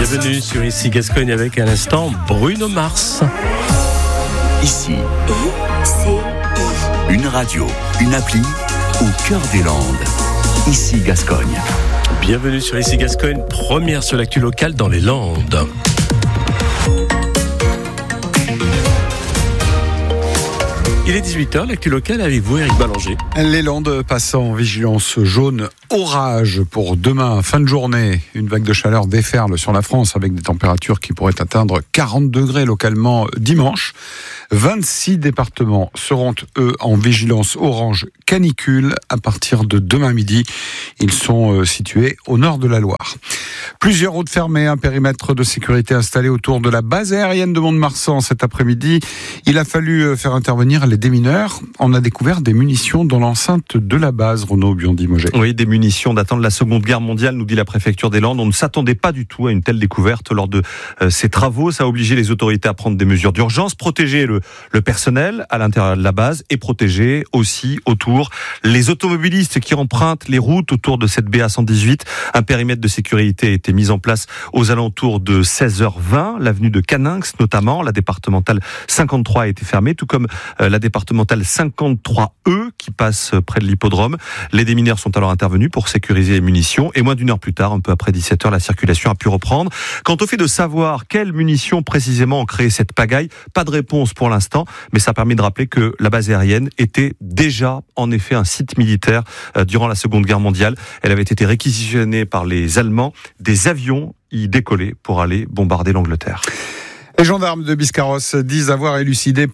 Bienvenue sur Ici Gascogne avec à l'instant Bruno Mars. Ici, une radio, une appli au cœur des Landes. Ici Gascogne. Bienvenue sur Ici Gascogne, première sur l'actu locale dans les Landes. Il est 18h, l'actu locale avec vous, Éric Ballanger. Les Landes passent en vigilance jaune orage pour demain, fin de journée. Une vague de chaleur déferle sur la France avec des températures qui pourraient atteindre 40 degrés localement dimanche. 26 départements seront, eux, en vigilance orange canicule à partir de demain midi. Ils sont situés au nord de la Loire. Plusieurs routes fermées, un périmètre de sécurité installé autour de la base aérienne de Mont-de-Marsan cet après-midi. Il a fallu faire intervenir les démineurs. On a découvert des munitions dans l'enceinte de la base, Renaud Biondi-Moget. Oui, des munitions datant de la Seconde Guerre mondiale, nous dit la préfecture des Landes. On ne s'attendait pas du tout à une telle découverte lors de ces travaux. Ça a obligé les autorités à prendre des mesures d'urgence, protéger le personnel à l'intérieur de la base et protéger aussi autour les automobilistes qui empruntent les routes autour de cette BA 118. Un périmètre de sécurité a été mis en place aux alentours de 16h20, l'avenue de Caninx notamment. La départementale 53 a été fermée, tout comme la départementale 53E qui passe près de l'hippodrome. Les démineurs sont alors intervenus pour sécuriser les munitions et moins d'une heure plus tard, un peu après 17h, la circulation a pu reprendre. Quant au fait de savoir quelles munitions précisément ont créé cette pagaille, pas de réponse pour l'instant, mais ça permet de rappeler que la base aérienne était déjà en effet un site militaire durant la Seconde Guerre mondiale. Elle avait été réquisitionnée par les Allemands. Des avions y décollaient pour aller bombarder l'Angleterre. Les gendarmes de Biscarrosse disent avoir élucidé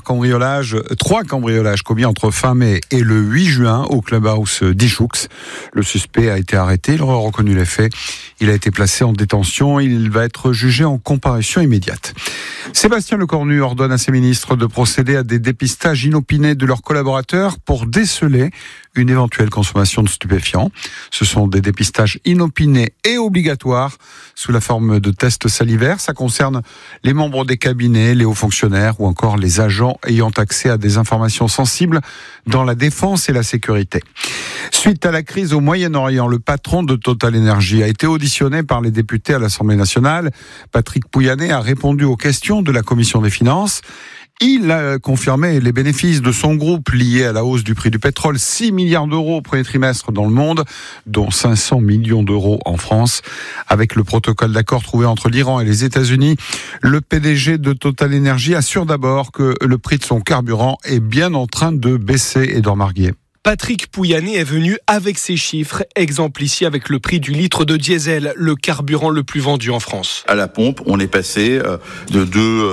trois cambriolages commis entre fin mai et le 8 juin au clubhouse d'Ichoux. Le suspect a été arrêté, il aura reconnu les faits. Il a été placé en détention, il va être jugé en comparution immédiate. Sébastien Lecornu ordonne à ses ministres de procéder à des dépistages inopinés de leurs collaborateurs pour déceler une éventuelle consommation de stupéfiants. Ce sont des dépistages inopinés et obligatoires sous la forme de tests salivaires. Ça concerne les membres des cabinets, les hauts fonctionnaires ou encore les agents ayant accès à des informations sensibles dans la défense et la sécurité. Suite à la crise au Moyen-Orient, le patron de Total Energy a été auditionné par les députés à l'Assemblée nationale. Patrick Pouyanné a répondu aux questions de la Commission des finances. Il a confirmé les bénéfices de son groupe liés à la hausse du prix du pétrole. 6 milliards d'euros au premier trimestre dans le monde, dont 500 millions d'euros en France. Avec le protocole d'accord trouvé entre l'Iran et les États-Unis, le PDG de Total Energy assure d'abord que le prix de son carburant est bien en train de baisser. Édouard Marguier. Patrick Pouyanné est venu avec ces chiffres, exemple ici avec le prix du litre de diesel, le carburant le plus vendu en France. À la pompe, on est passé de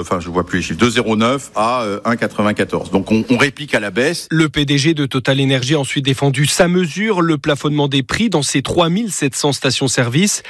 2,09 à 1,94. Donc on réplique à la baisse. Le PDG de Total Energy a ensuite défendu sa mesure, le plafonnement des prix dans ses 3700 stations-service.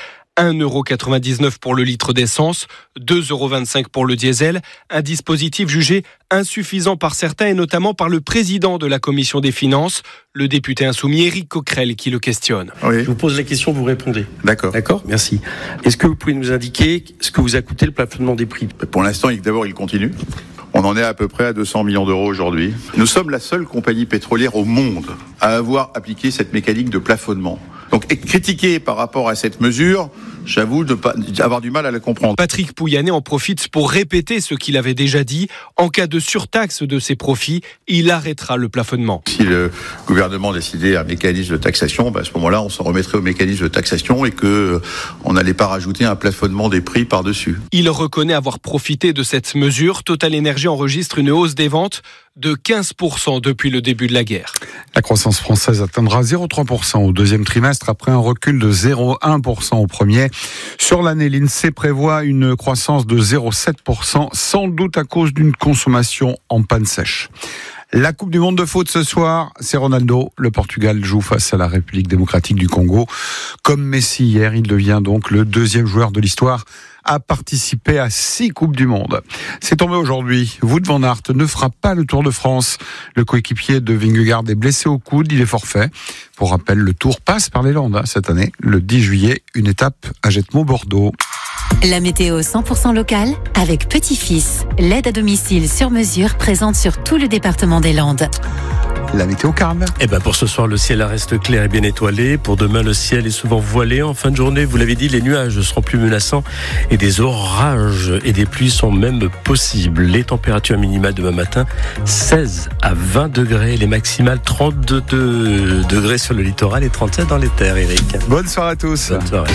1,99€ pour le litre d'essence, 2,25€ pour le diesel, un dispositif jugé insuffisant par certains et notamment par le président de la Commission des finances, le député insoumis Éric Coquerel qui le questionne. Oui. Je vous pose la question, vous répondez. D'accord. D'accord, merci. Est-ce que vous pouvez nous indiquer ce que vous a coûté le plafonnement des prix ? Pour l'instant, d'abord, il continue. On en est à peu près à 200 millions d'euros aujourd'hui. Nous sommes la seule compagnie pétrolière au monde à avoir appliqué cette mécanique de plafonnement. Donc, être critiqué par rapport à cette mesure, j'avoue avoir du mal à la comprendre. Patrick Pouyanné en profite pour répéter ce qu'il avait déjà dit. En cas de surtaxe de ses profits, il arrêtera le plafonnement. Si le gouvernement décidait un mécanisme de taxation, à ce moment-là, on s'en remettrait au mécanisme de taxation et on n'allait pas rajouter un plafonnement des prix par-dessus. Il reconnaît avoir profité de cette mesure. Total Energy enregistre une hausse des ventes de 15% depuis le début de la guerre. La croissance française atteindra 0,3% au deuxième trimestre après un recul de 0,1% au premier. Sur l'année, l'INSEE prévoit une croissance de 0,7%, sans doute à cause d'une consommation en panne sèche. La Coupe du Monde de foot ce soir, c'est Ronaldo. Le Portugal joue face à la République démocratique du Congo. Comme Messi hier, il devient donc le deuxième joueur de l'histoire à participer à 6 Coupes du Monde. C'est tombé aujourd'hui. Wout van Aert ne fera pas le Tour de France. Le coéquipier de Vingegaard est blessé au coude, il est forfait. Pour rappel, le Tour passe par les Landes cette année. Le 10 juillet, une étape à Jettemont-Bordeaux. La météo 100% locale avec Petit-Fils. L'aide à domicile sur mesure présente sur tout le département des Landes. la météo, Carl. Pour ce soir, le ciel reste clair et bien étoilé. Pour demain, le ciel est souvent voilé. En fin de journée, vous l'avez dit, les nuages seront plus menaçants et des orages et des pluies sont même possibles. Les températures minimales demain matin, 16 à 20 degrés. Les maximales, 32 degrés sur le littoral et 37 dans les terres, Eric. Bonne soirée à tous. Bonne soirée.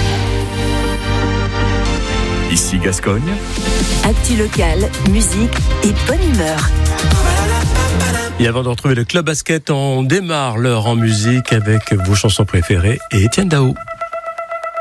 Ici Gascogne. Actu local, musique et bonne humeur. Et avant de retrouver le Club Basket, on démarre l'heure en musique avec vos chansons préférées et Étienne Dao.